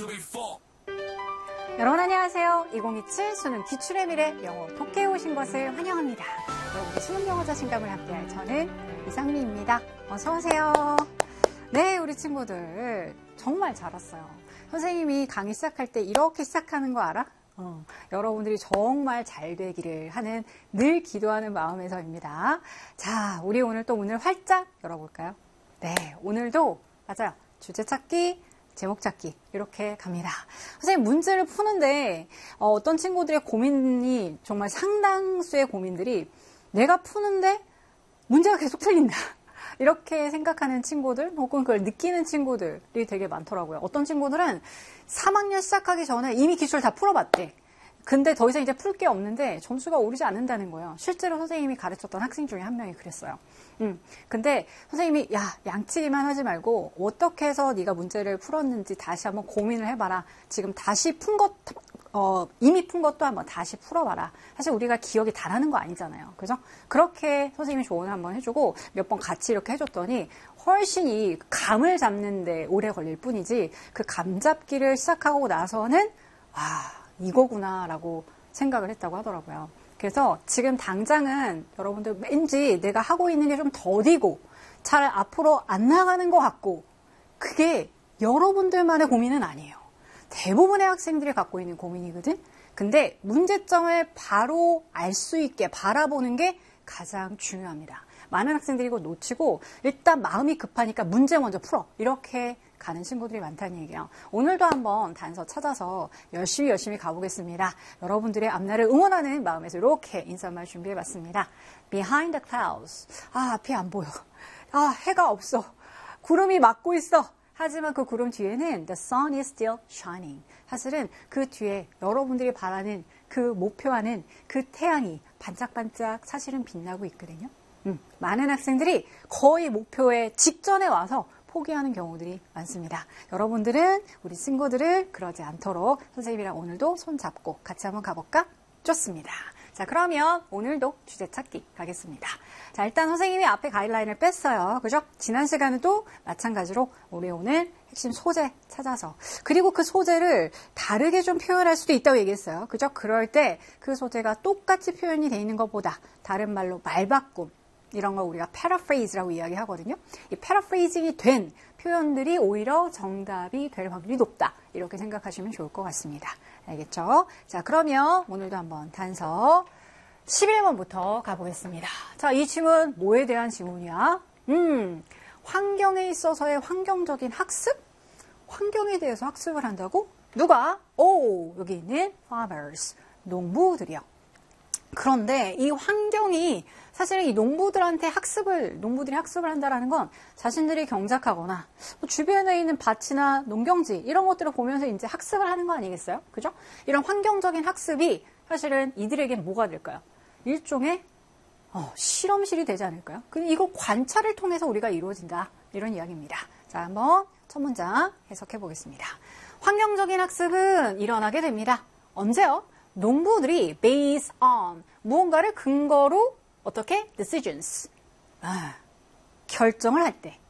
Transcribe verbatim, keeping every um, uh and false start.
여러분 안녕하세요. 이천이십칠 수능 기출의 미래 영어 독해에 오신 것을 환영합니다. 여러분의 수능 영어 자신감을 함께할 저는 이상미입니다. 어서 오세요. 네, 우리 친구들 정말 잘 왔어요. 선생님이 강의 시작할 때 이렇게 시작하는 거 알아? 어, 여러분들이 정말 잘 되기를 하는 늘 기도하는 마음에서입니다. 자, 우리 오늘 또 문을 활짝 열어볼까요? 네, 오늘도 맞아요. 주제 찾기, 제목 찾기 이렇게 갑니다. 선생님 문제를 푸는데 어, 어떤 친구들의 고민이 정말 상당수의 고민들이 내가 푸는데 문제가 계속 틀린다. 이렇게 생각하는 친구들 혹은 그걸 느끼는 친구들이 되게 많더라고요. 어떤 친구들은 삼 학년 시작하기 전에 이미 기출 다 풀어봤대. 근데 더 이상 이제 풀 게 없는데 점수가 오르지 않는다는 거예요. 실제로 선생님이 가르쳤던 학생 중에 한 명이 그랬어요. 음, 근데 선생님이 야 양치기만 하지 말고 어떻게 해서 네가 문제를 풀었는지 다시 한번 고민을 해봐라. 지금 다시 푼 것, 어, 이미 푼 것도 한번 다시 풀어봐라. 사실 우리가 기억이 다 나는 거 아니잖아요. 그죠? 그렇게 선생님이 조언을 한번 해주고 몇 번 같이 이렇게 해줬더니 훨씬 이 감을 잡는데 오래 걸릴 뿐이지 그 감 잡기를 시작하고 나서는 와 이거구나라고 생각을 했다고 하더라고요. 그래서 지금 당장은 여러분들 왠지 내가 하고 있는 게 좀 더디고 잘 앞으로 안 나가는 것 같고 그게 여러분들만의 고민은 아니에요. 대부분의 학생들이 갖고 있는 고민이거든. 근데 문제점을 바로 알 수 있게 바라보는 게 가장 중요합니다. 많은 학생들이 이거 놓치고 일단 마음이 급하니까 문제 먼저 풀어. 이렇게 가는 친구들이 많다는 얘기예요. 오늘도 한번 단서 찾아서 열심히 열심히 가보겠습니다. 여러분들의 앞날을 응원하는 마음에서 이렇게 인사말 준비해봤습니다. Behind the clouds. 아, 앞이 안 보여. 아, 해가 없어. 구름이 막고 있어. 하지만 그 구름 뒤에는 the sun is still shining. 사실은 그 뒤에 여러분들이 바라는 그 목표하는 그 태양이 반짝반짝 사실은 빛나고 있거든요. 음, 많은 학생들이 거의 목표에 직전에 와서 포기하는 경우들이 많습니다. 여러분들은 우리 친구들을 그러지 않도록 선생님이랑 오늘도 손잡고 같이 한번 가볼까? 좋습니다. 자, 그러면 오늘도 주제 찾기 가겠습니다. 자, 일단 선생님이 앞에 가이드라인을 뺐어요. 그죠? 지난 시간에도 마찬가지로 우리 오늘 핵심 소재 찾아서 그리고 그 소재를 다르게 좀 표현할 수도 있다고 얘기했어요. 그죠? 그럴 때 그 소재가 똑같이 표현이 돼 있는 것보다 다른 말로 말바꿈 이런 거 우리가 paraphrase라고 이야기하거든요. 이 paraphrase이 된 표현들이 오히려 정답이 될 확률이 높다. 이렇게 생각하시면 좋을 것 같습니다. 알겠죠? 자, 그러면 오늘도 한번 단서 십일 번부터 가보겠습니다. 자, 이 질문 뭐에 대한 질문이야? 음, 환경에 있어서의 환경적인 학습? 환경에 대해서 학습을 한다고? 누가? 오, 여기 있는 farmers, 농부들이요. 그런데 이 환경이 사실은 이 농부들한테 학습을, 농부들이 학습을 한다는 건 자신들이 경작하거나 뭐 주변에 있는 밭이나 농경지 이런 것들을 보면서 이제 학습을 하는 거 아니겠어요? 그죠? 이런 환경적인 학습이 사실은 이들에게는 뭐가 될까요? 일종의 어, 실험실이 되지 않을까요? 근데 이거 관찰을 통해서 우리가 이루어진다. 이런 이야기입니다. 자, 한번 첫 문장 해석해 보겠습니다. 환경적인 학습은 일어나게 됩니다. 언제요? 농부들이 based on 무언가를 근거로 어떻게? decisions 아, 결정을 할 때